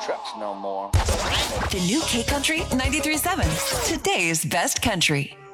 trucks no more. The new K Country 93.7. Today's best country.